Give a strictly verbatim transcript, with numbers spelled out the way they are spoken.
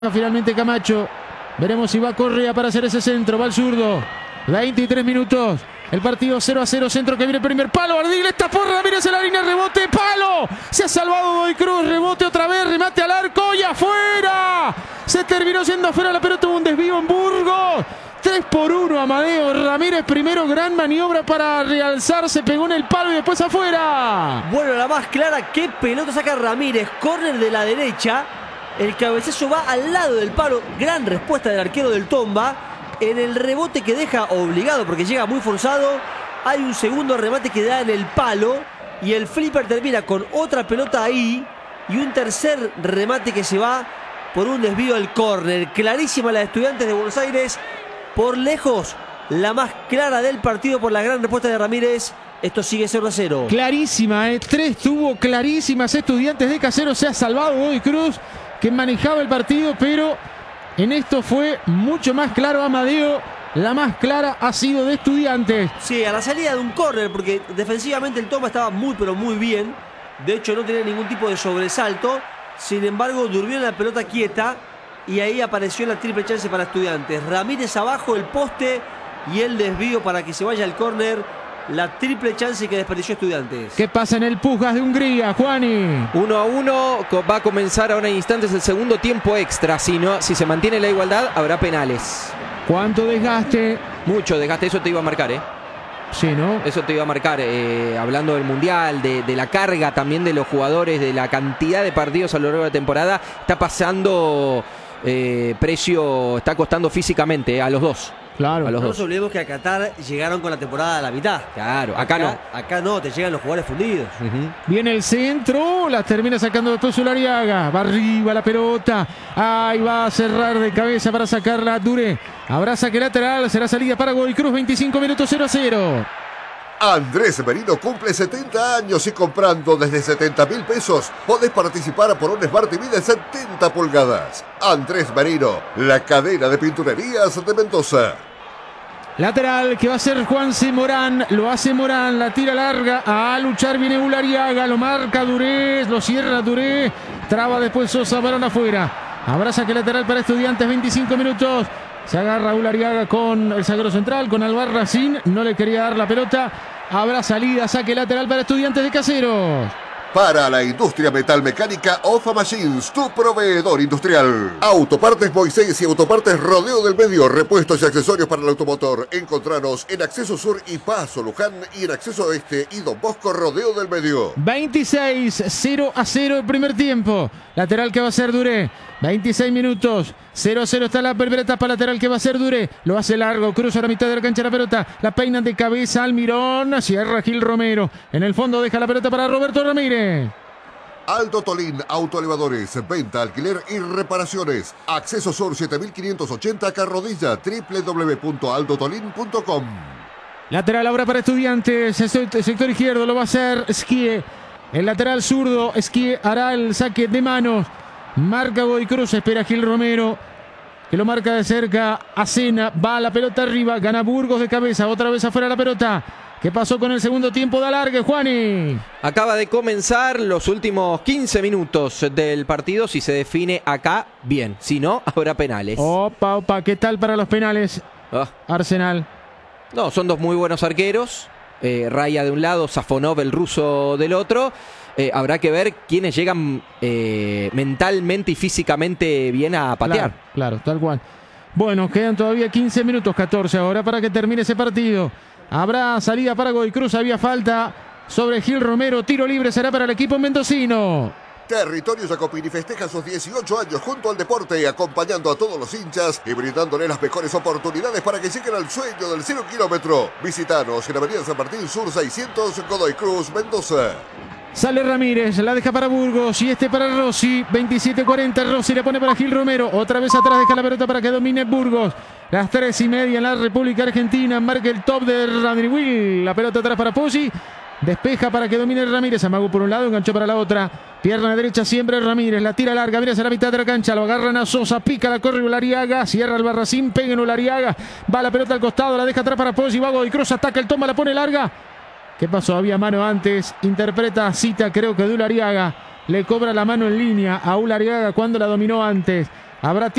Finalmente Camacho. Veremos si va Correa para hacer ese centro. Va al zurdo. veintitrés minutos. El partido cero a cero. Centro que viene el primer palo. Ardil está por Ramírez en la línea. Rebote. Palo. Se ha salvado Godoy Cruz. Rebote otra vez. Remate al arco. Y afuera. Se terminó siendo afuera la pelota. Tuvo un desvío en Burgos. tres por uno Amadeo Ramírez. Primero gran maniobra para realzarse. Pegó en el palo y después afuera. Bueno, la más clara. ¿Qué pelota saca Ramírez? Córner de la derecha. El cabezazo va al lado del palo. Gran respuesta del arquero del Tomba. En el rebote que deja obligado porque llega muy forzado. Hay un segundo remate que da en el palo. Y el flipper termina con otra pelota ahí. Y un tercer remate que se va por un desvío al córner. Clarísima la de Estudiantes de Buenos Aires. Por lejos, la más clara del partido por la gran respuesta de Ramírez. Esto sigue cero a cero. Clarísima, ¿eh? Tres tuvo clarísimas Estudiantes de Caseros. Se ha salvado Godoy Cruz, que manejaba el partido, pero en esto fue mucho más claro Amadeo. La más clara ha sido de Estudiantes. Sí, a la salida de un córner, porque defensivamente el Toma estaba muy, pero muy bien. De hecho, no tenía ningún tipo de sobresalto. Sin embargo, durmió en la pelota quieta y ahí apareció la triple chance para Estudiantes. Ramírez abajo, el poste y el desvío para que se vaya al córner. La triple chance que desperdició Estudiantes. ¿Qué pasa en el Pujas de Hungría, Juani? uno a uno, va a comenzar ahora en instantes el segundo tiempo extra. Si, no, si se mantiene la igualdad, habrá penales. ¿Cuánto desgaste? Mucho desgaste, eso te iba a marcar, ¿eh? Sí, ¿no? Eso te iba a marcar, eh, hablando del Mundial, de, de la carga también de los jugadores, de la cantidad de partidos a lo largo de la temporada. Está pasando eh, precio, está costando físicamente eh, a los dos. Claro. A los no dos. nos olvidemos que a Qatar llegaron con la temporada a la mitad. Claro, acá, acá no. Acá no, te llegan los jugadores fundidos. Uh-huh. Viene el centro, la termina sacando después Ulariaga. Va arriba la pelota. Ahí va a cerrar de cabeza para sacarla Duré. Habrá saque lateral, será salida para Godoy Cruz. veinticinco minutos, cero a cero. Andrés Merino cumple setenta años y comprando desde setenta mil pesos podés participar por un Smart T V de setenta pulgadas. Andrés Merino, la cadena de pinturerías de Mendoza. Lateral que va a ser Juanse Morán. Lo hace Morán, la tira larga. A luchar viene Ulariaga. Lo marca Duré, lo cierra Duré. Traba después Sosa, balón afuera. Habrá saque lateral para Estudiantes, veinticinco minutos. Se agarra Ulariaga con el zaguero central, con Albarracín. No le quería dar la pelota. Habrá salida, saque lateral para Estudiantes de Caseros. Para la industria metalmecánica, Ofa Machines, tu proveedor industrial. Autopartes Moisés y Autopartes Rodeo del Medio, repuestos y accesorios para el automotor. Encontranos en Acceso Sur y Paso Luján y en Acceso Oeste y Don Bosco Rodeo del Medio. veintiséis, cero a cero el primer tiempo. Lateral que va a ser Duré. veintiséis minutos. cero a cero está la primera etapa lateral que va a ser Duré. Lo hace largo, cruza a la mitad de la cancha la pelota. La peinan de cabeza Almirón. Cierra Gil Romero. En el fondo deja la pelota para Roberto Ramírez. Aldo Tolín, autoelevadores, venta, alquiler y reparaciones. Acceso Sur siete mil quinientos ochenta Carrodilla, doble u doble u doble u punto aldo tolín punto com. Lateral ahora para Estudiantes. Sector izquierdo lo va a hacer Esquie. El lateral zurdo, Esquie hará el saque de manos. Marca Godoy Cruz, espera Gil Romero, que lo marca de cerca. Acena, va la pelota arriba, gana Burgos de cabeza, otra vez afuera la pelota. ¿Qué pasó con el segundo tiempo de alargue, Juani? Acaba de comenzar los últimos quince minutos del partido. Si se define acá, bien. Si no, habrá penales. Opa, opa, ¿qué tal para los penales? Oh. Arsenal. No, son dos muy buenos arqueros. Eh, Raya de un lado, Safonov, el ruso, del otro. Eh, habrá que ver quiénes llegan eh, mentalmente y físicamente bien a patear. Claro, claro, tal cual. Bueno, quedan todavía quince minutos, catorce ahora para que termine ese partido. Habrá salida para Godoy Cruz, había falta sobre Gil Romero. Tiro libre será para el equipo mendocino. Territorio Jacopini festeja sus dieciocho años junto al deporte, acompañando a todos los hinchas y brindándole las mejores oportunidades para que lleguen al sueño del cero kilómetro. Visítanos en Avenida San Martín Sur seiscientos, Godoy Cruz, Mendoza. Sale Ramírez, la deja para Burgos y este para Rossi. veintisiete cuarenta, Rossi le pone para Gil Romero. Otra vez atrás, deja la pelota para que domine Burgos. Las tres y media en la República Argentina. Marca el top de Radriwil. La pelota atrás para Pozzi. Despeja para que domine Ramírez. Amago por un lado, enganchó para la otra. Pierna derecha siempre Ramírez. La tira larga, viene hacia la mitad de la cancha. Lo agarran a Sosa, pica, la corre Ulariaga. Cierra el Barracín, pega en Ulariaga. Va la pelota al costado, la deja atrás para Pozzi. Va Godoy Cruz, ataca el toma, la pone larga. ¿Qué pasó? Había mano antes. Interpreta cita, creo que de Ulariaga. Le cobra la mano en línea a Ulariaga cuando la dominó antes. Habrá